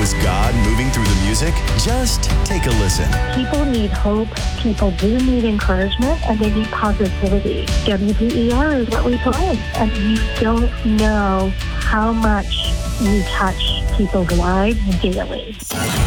was God moving through the music? Just take a listen. People need hope. People do need encouragement, and they need positivity. WPER is what we play, and you don't know how much you touch people's lives daily.